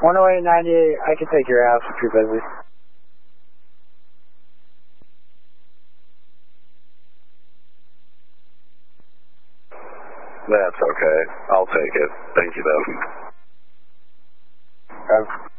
10898, I can take your house if you're busy. That's okay. I'll take it. Thank you, though.